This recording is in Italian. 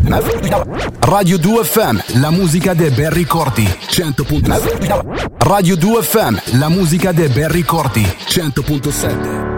Radio 2 FM, la musica de ben ricordi. 100.7. Radio 2 FM, la musica de ben ricordi. 100.7.